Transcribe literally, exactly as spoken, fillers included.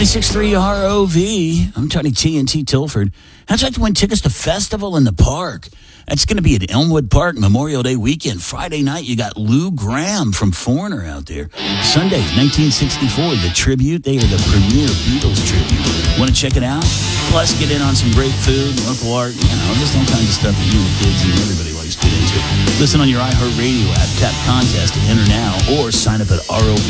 ninety-six point three R O V. I'm Tony T N T Tilford. How'd you like to win tickets to Festival in the Park? That's going to be at Elmwood Park Memorial Day weekend. Friday night, you got Lou Gramm from Foreigner out there. Sunday, nineteen sixty-four, the tribute. They are the premier Beatles tribute. Want to check it out? Plus, get in on some great food, local art, you know, just all kinds of stuff that you and the kids and everybody likes to get into. Listen on your iHeartRadio app, tap contest, and enter now, or sign up at R O V